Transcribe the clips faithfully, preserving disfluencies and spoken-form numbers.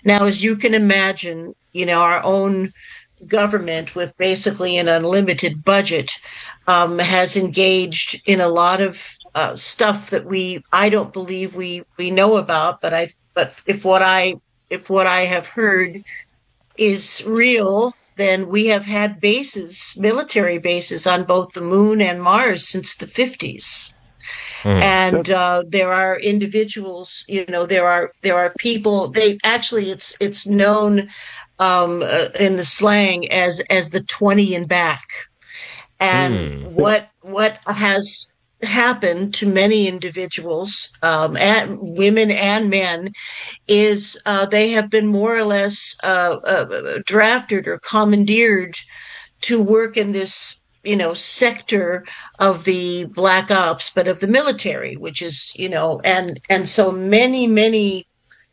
Now, as you can imagine, you know, our own government with basically an unlimited budget um, has engaged in a lot of uh, stuff that we, I don't believe we, we know about, but I, but if what I, if what I have heard is real, then we have had bases, military bases on both the moon and Mars since the fifties. Mm. And uh, there are individuals, you know, there are there are people. They actually, it's it's known um, uh, in the slang as as the twenty and back. And mm. what what has happened to many individuals, um, and women and men, is uh, they have been more or less uh, uh, drafted or commandeered to work in this, you know, sector of the black ops, but of the military, which is, you know, and and so many many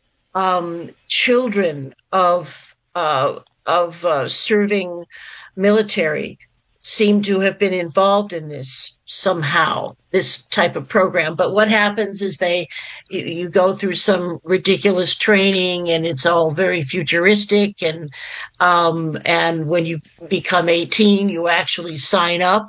um, children of uh, of uh, serving military seem to have been involved in this somehow, this type of program. But what happens is they, you, you go through some ridiculous training, and it's all very futuristic. And um, and when you become eighteen, you actually sign up.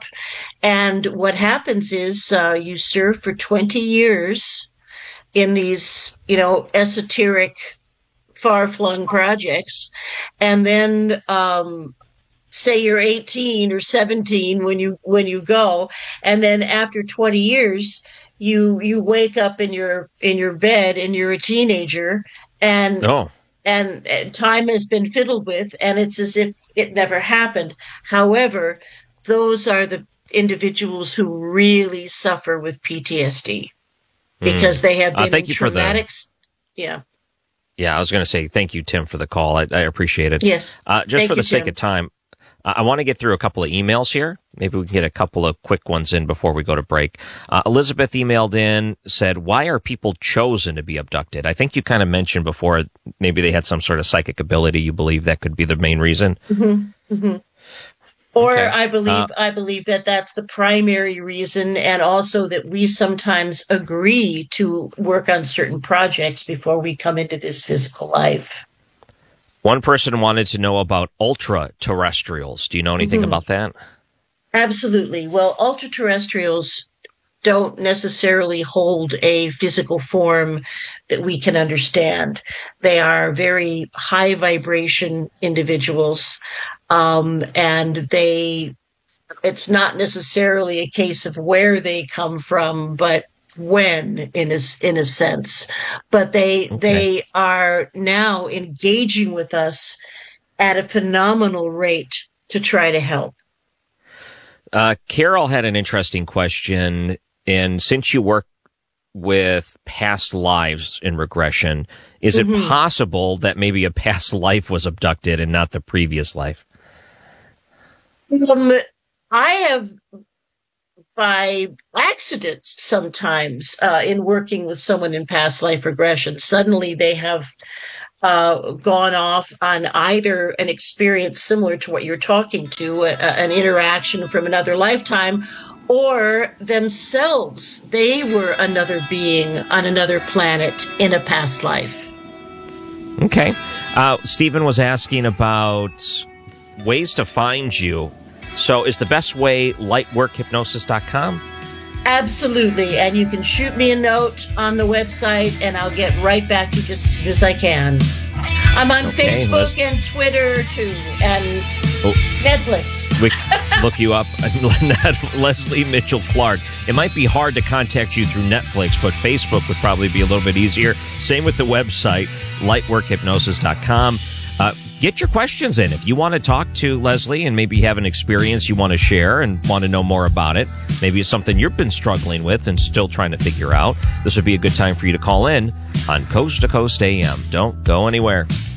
And what happens is uh, you serve for twenty years in these, you know, esoteric, far-flung projects, and then um, say you're eighteen or seventeen when you when you go, and then after twenty years you you wake up in your in your bed and you're a teenager, and oh. and, and time has been fiddled with, and it's as if it never happened. However, those are the individuals who really suffer with P T S D because mm. they have been uh, thank in you traumatic for the... yeah yeah I was going to say thank you, Tim, for the call. I, I appreciate it. Yes. Uh, just thank for the you, sake Tim. of time, I want to get through a couple of emails here. Maybe we can get a couple of quick ones in before we go to break. Uh, Elizabeth emailed in, said, why are people chosen to be abducted? I think you kind of mentioned before maybe they had some sort of psychic ability. You believe that could be the main reason? Mm-hmm. Mm-hmm. Or okay. I believe uh, I believe that that's the primary reason, and also that we sometimes agree to work on certain projects before we come into this physical life. One person wanted to know about ultra-terrestrials. Do you know anything mm-hmm. about that? Absolutely. Well, ultra-terrestrials don't necessarily hold a physical form that we can understand. They are very high vibration individuals, um, and they, it's not necessarily a case of where they come from, but when, in a, in a sense, but they okay. they are now engaging with us at a phenomenal rate to try to help. Uh, Carol had an interesting question, and since you work with past lives in regression, is mm-hmm. it possible that maybe a past life was abducted and not the previous life? Um, I have, by accident sometimes, uh, in working with someone in past life regression, suddenly they have uh, gone off on either an experience similar to what you're talking to, a, an interaction from another lifetime, or themselves. They were another being on another planet in a past life. Okay. Uh, Stephen was asking about ways to find you. So is the best way lightwork hypnosis dot com? Absolutely. And you can shoot me a note on the website, and I'll get right back to you just as soon as I can. I'm on okay, Facebook Les- and Twitter, too, and oh. Netflix. We look you up, Leslie Mitchell Clark. It might be hard to contact you through Netflix, but Facebook would probably be a little bit easier. Same with the website, lightwork hypnosis dot com. Uh, get your questions in. If you want to talk to Leslie and maybe have an experience you want to share and want to know more about it, maybe it's something you've been struggling with and still trying to figure out, this would be a good time for you to call in on Coast to Coast A M. Don't go anywhere.